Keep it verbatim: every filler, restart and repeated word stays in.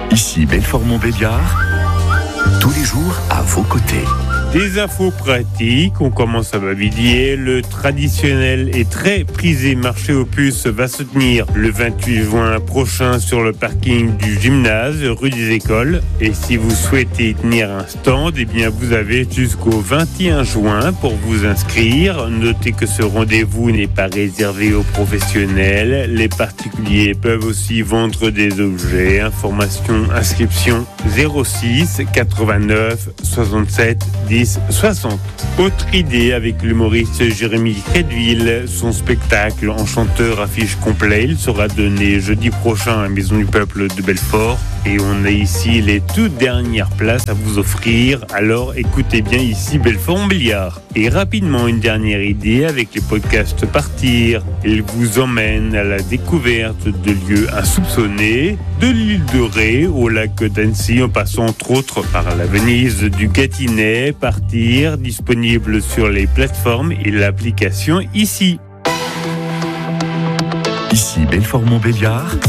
Ici Belfort-Montbéliard, tous les jours à vos côtés. Des infos pratiques, on commence à Bavilliers. Le traditionnel et très prisé marché aux puces va se tenir le vingt-huit juin prochain sur le parking du gymnase rue des Écoles. Et si vous souhaitez tenir un stand, eh bien vous avez jusqu'au vingt et un juin pour vous inscrire. Notez que ce rendez-vous n'est pas réservé aux professionnels. Les particuliers peuvent aussi vendre des objets. Information, inscription zéro six quatre-vingt-neuf soixante-sept dix soixante. Autre idée avec l'humoriste Jérémy Crédville, son spectacle Enchanteur affiche complet. Il sera donné jeudi prochain à la Maison du Peuple de Belfort. Et on a ici les toutes dernières places à vous offrir. Alors écoutez bien ici Belfort-Montbéliard. Et rapidement une dernière idée avec les podcasts Partir. Il vous emmène à la découverte de lieux insoupçonnés, de l'île de Ré au lac d'Annecy, en passant entre autres par la Venise du Gâtinais. Partir, disponible sur les plateformes et l'application ici. Ici Belfort-Montbéliard.